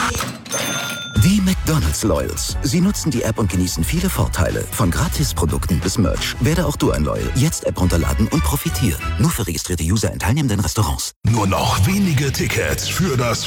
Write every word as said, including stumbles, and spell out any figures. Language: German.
Die McDonald's Loyals. Sie nutzen die App und genießen viele Vorteile. Von Gratisprodukten bis Merch. Werde auch du ein Loyal. Jetzt App runterladen und profitieren. Nur für registrierte User in teilnehmenden Restaurants. Nur noch wenige Tickets für das